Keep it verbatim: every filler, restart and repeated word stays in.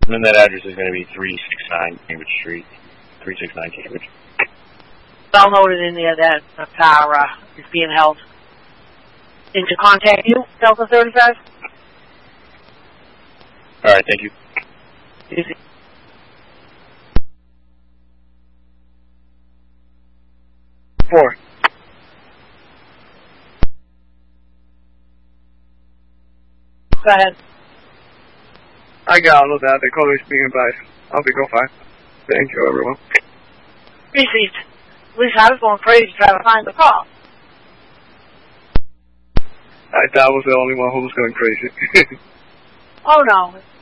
And then that address is going to be three sixty-nine Cambridge Street. three sixty-nine Cambridge. I'll note it in there that the car uh, is being held. And to contact you, Delta thirty-five? All right, thank you. Easy. Four. Go ahead. I got all of that. They call me speaking by. I'll be go fine. Thank you, everyone. Received. At least I was going crazy trying to find the call. I thought I was the only one who was going crazy. Oh, no.